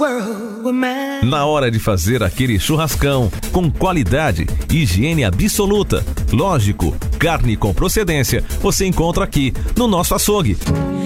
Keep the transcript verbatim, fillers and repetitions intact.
world were mine. Na hora de fazer aquele churrascão, com qualidade, higiene absoluta, lógico, carne com procedência, você encontra aqui no nosso açougue.